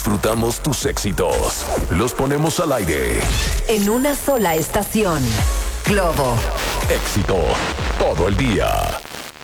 disfrutamos tus éxitos. Los ponemos al aire. En una sola estación. Globo. Éxito todo el día.